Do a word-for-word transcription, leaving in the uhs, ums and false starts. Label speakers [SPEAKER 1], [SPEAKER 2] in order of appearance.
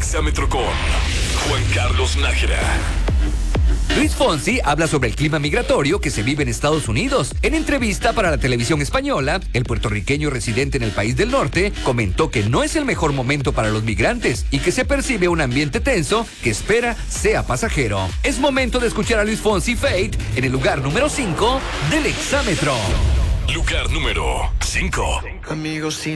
[SPEAKER 1] Exámetro con Juan Carlos Nájera.
[SPEAKER 2] Luis Fonsi habla sobre el clima migratorio que se vive en Estados Unidos. En entrevista para la televisión española, el puertorriqueño residente en el país del norte comentó que no es el mejor momento para los migrantes y que se percibe un ambiente tenso que espera sea pasajero. Es momento de escuchar a Luis Fonsi Fate en el lugar número cinco del Exámetro.
[SPEAKER 1] Lugar número cinco.
[SPEAKER 3] Amigos,